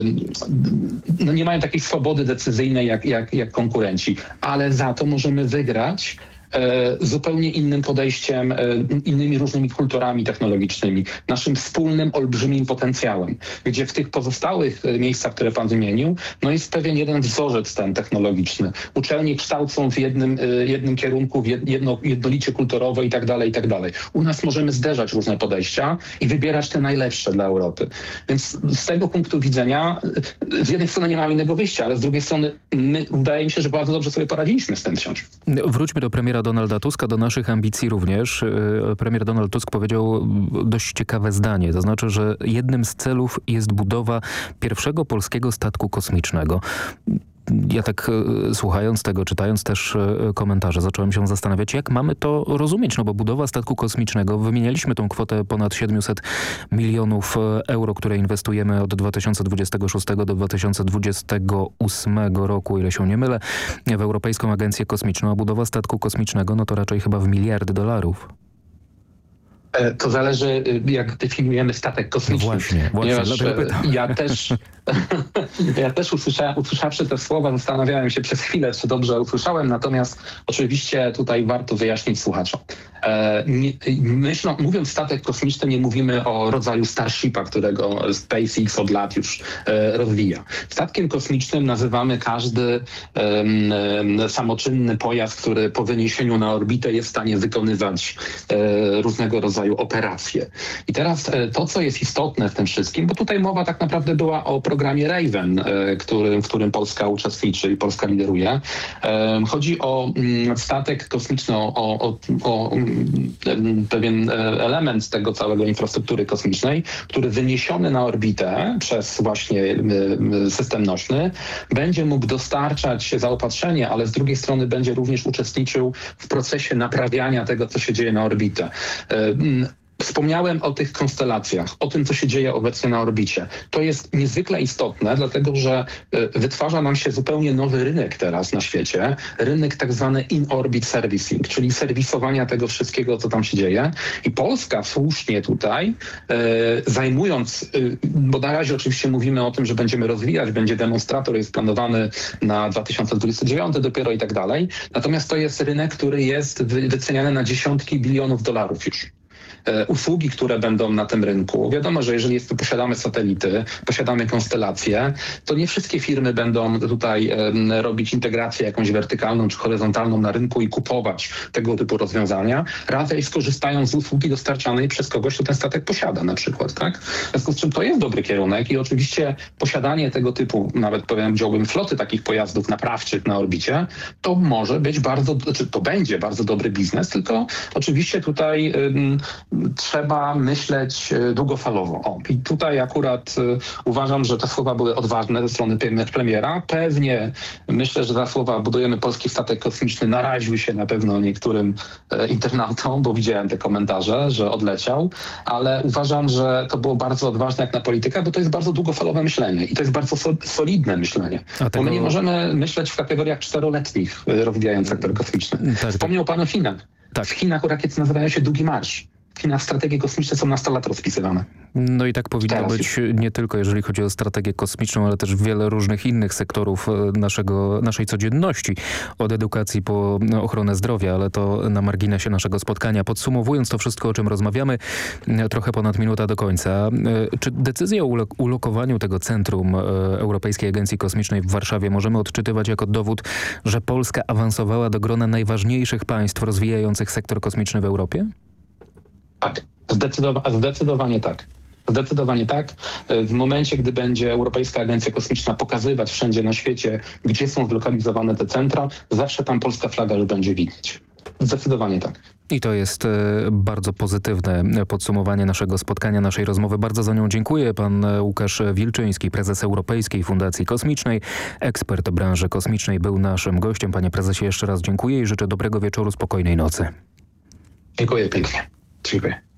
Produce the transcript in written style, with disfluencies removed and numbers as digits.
no nie mają takiej swobody decyzyjnej jak konkurenci, ale za to możemy wygrać zupełnie innym podejściem, innymi różnymi kulturami technologicznymi, naszym wspólnym, olbrzymim potencjałem, gdzie w tych pozostałych miejscach, które pan wymienił, no jest pewien jeden wzorzec ten technologiczny. Uczelnie kształcą w jednym kierunku, jednolicie kulturowo i tak dalej, i tak dalej. U nas możemy zderzać różne podejścia i wybierać te najlepsze dla Europy. Więc z tego punktu widzenia z jednej strony nie mamy innego wyjścia, ale z drugiej strony wydaje mi się, że bardzo dobrze sobie poradziliśmy z tym wciąż. Wróćmy do premiera Donalda Tuska, do naszych ambicji również. Premier Donald Tusk powiedział dość ciekawe zdanie, to znaczy, że jednym z celów jest budowa pierwszego polskiego statku kosmicznego. Ja tak słuchając tego, czytając też komentarze, zacząłem się zastanawiać, jak mamy to rozumieć, no bo budowa statku kosmicznego, wymienialiśmy tą kwotę ponad 700 milionów euro, które inwestujemy od 2026 do 2028 roku, ile się nie mylę, w Europejską Agencję Kosmiczną, a budowa statku kosmicznego, no to raczej chyba w miliardy dolarów. To zależy, jak definiujemy statek kosmiczny. Właśnie, ponieważ ja też usłyszawszy te słowa, zastanawiałem się przez chwilę, czy dobrze usłyszałem, natomiast oczywiście tutaj warto wyjaśnić słuchaczom. Mówiąc statek kosmiczny, nie mówimy o rodzaju Starshipa, którego SpaceX od lat już rozwija. Statkiem kosmicznym nazywamy każdy samoczynny pojazd, który po wyniesieniu na orbitę jest w stanie wykonywać różnego rodzaju operacje. I teraz to, co jest istotne w tym wszystkim, bo tutaj mowa tak naprawdę była o programie Raven, w którym Polska uczestniczy i Polska lideruje. Chodzi o statek kosmiczny, o pewien element tego całego infrastruktury kosmicznej, który wyniesiony na orbitę przez właśnie system nośny będzie mógł dostarczać zaopatrzenie, ale z drugiej strony będzie również uczestniczył w procesie naprawiania tego, co się dzieje na orbitę. Wspomniałem o tych konstelacjach, o tym, co się dzieje obecnie na orbicie. To jest niezwykle istotne, dlatego że wytwarza nam się zupełnie nowy rynek teraz na świecie. Rynek tak zwany in-orbit servicing, czyli serwisowania tego wszystkiego, co tam się dzieje. I Polska słusznie tutaj, zajmując, bo na razie oczywiście mówimy o tym, że będziemy rozwijać, będzie demonstrator, jest planowany na 2029 dopiero i tak dalej. Natomiast to jest rynek, który jest wyceniany na dziesiątki bilionów dolarów już. Usługi, które będą na tym rynku. Wiadomo, że jeżeli posiadamy satelity, posiadamy konstelacje, to nie wszystkie firmy będą tutaj robić integrację jakąś wertykalną czy horyzontalną na rynku i kupować tego typu rozwiązania. Raczej skorzystają z usługi dostarczanej przez kogoś, kto ten statek posiada na przykład. Tak? W związku z czym to jest dobry kierunek i oczywiście posiadanie tego typu, nawet powiedziałbym floty takich pojazdów naprawczych na orbicie, to może być to będzie bardzo dobry biznes, tylko oczywiście tutaj trzeba myśleć długofalowo. I tutaj akurat uważam, że te słowa były odważne ze strony premiera. Pewnie myślę, że za słowa budujemy polski statek kosmiczny naraził się na pewno niektórym internautom, bo widziałem te komentarze, że odleciał, ale uważam, że to było bardzo odważne jak na politykę, bo to jest bardzo długofalowe myślenie i to jest bardzo solidne myślenie. Bo my nie możemy myśleć w kategoriach 4-letnich rozwijając sektor kosmiczny. Tak, Wspomniał pan o Chinach. Tak. W Chinach rakiety nazywają się Długi Marsz. W Chinach strategie kosmiczne są na 100 lat rozpisywane. No i tak powinno być nie tylko jeżeli chodzi o strategię kosmiczną, ale też wiele różnych innych sektorów naszej codzienności. Od edukacji po ochronę zdrowia, ale to na marginesie naszego spotkania. Podsumowując to wszystko, o czym rozmawiamy, trochę ponad minuta do końca. Czy decyzję o ulokowaniu tego Centrum Europejskiej Agencji Kosmicznej w Warszawie możemy odczytywać jako dowód, że Polska awansowała do grona najważniejszych państw rozwijających sektor kosmiczny w Europie? Tak, zdecydowanie tak. Zdecydowanie tak. W momencie, gdy będzie Europejska Agencja Kosmiczna pokazywać wszędzie na świecie, gdzie są zlokalizowane te centra, zawsze tam polska flaga już będzie widać. Zdecydowanie tak. I to jest bardzo pozytywne podsumowanie naszego spotkania, naszej rozmowy. Bardzo za nią dziękuję. Pan Łukasz Wilczyński, prezes Europejskiej Fundacji Kosmicznej, ekspert branży kosmicznej, był naszym gościem. Panie prezesie, jeszcze raz dziękuję i życzę dobrego wieczoru, spokojnej nocy. Dziękuję pięknie. Dziękuję.